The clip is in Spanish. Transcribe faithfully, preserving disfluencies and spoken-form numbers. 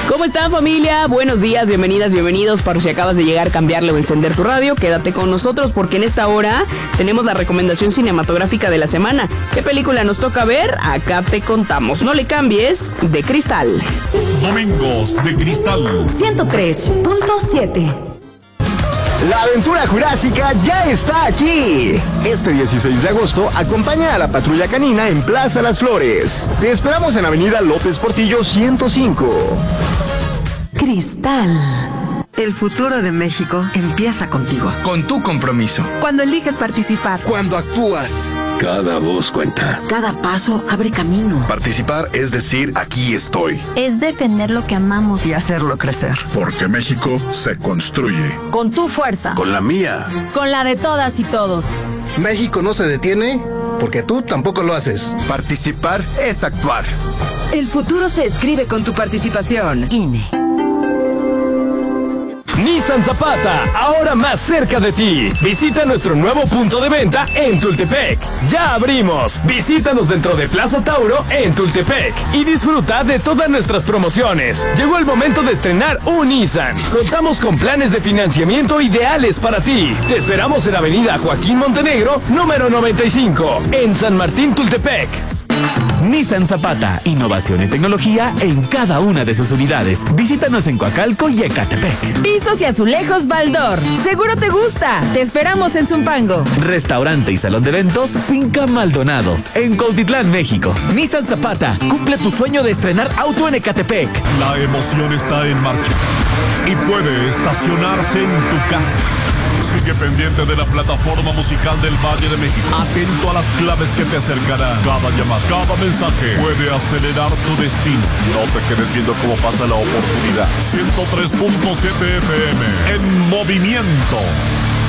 ¿Cómo están, familia? Buenos días, bienvenidas, bienvenidos. Para si acabas de llegar, cambiarle o encender tu radio, quédate con nosotros porque en esta hora tenemos la recomendación cinematográfica de la semana. ¿Qué película nos toca ver? Acá te contamos. No le cambies, de Cristal. Domingos de Cristal ciento tres punto siete. La aventura jurásica ya está aquí. Este dieciséis de agosto, acompaña a la Patrulla Canina en Plaza Las Flores. Te esperamos en Avenida López Portillo ciento cinco. Cristal. El futuro de México empieza contigo. Con tu compromiso. Cuando eliges participar. Cuando actúas. Cada voz cuenta. Cada paso abre camino. Participar es decir, aquí estoy. Es defender lo que amamos. Y hacerlo crecer. Porque México se construye. Con tu fuerza. Con la mía. Con la de todas y todos. México no se detiene porque tú tampoco lo haces. Participar es actuar. El futuro se escribe con tu participación. I N E. Nissan Zapata, ahora más cerca de ti. Visita nuestro nuevo punto de venta en Tultepec. ¡Ya abrimos! Visítanos dentro de Plaza Tauro en Tultepec y disfruta de todas nuestras promociones. Llegó el momento de estrenar un Nissan. Contamos con planes de financiamiento ideales para ti. Te esperamos en Avenida Joaquín Montenegro, número noventa y cinco, en San Martín, Tultepec. Nissan Zapata, innovación y tecnología en cada una de sus unidades. Visítanos en Coacalco y Ecatepec. Pisos y azulejos Baldor. Seguro te gusta. Te esperamos en Zumpango. Restaurante y salón de eventos Finca Maldonado, en Cuautitlán, México. Nissan Zapata, cumple tu sueño de estrenar auto en Ecatepec. La emoción está en marcha y puede estacionarse en tu casa. Sigue pendiente de la plataforma musical del Valle de México. Atento a las claves que te acercarán. Cada llamada, cada mensaje puede acelerar tu destino. No te quedes viendo cómo pasa la oportunidad. ciento tres punto siete F M. En movimiento.